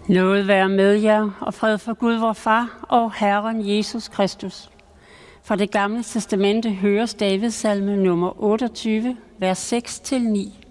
Nåde være med jer, og fred for Gud vor Far og Herren Jesus Kristus. Fra det gamle testamente høres Davids salme nummer 28, vers 6-9.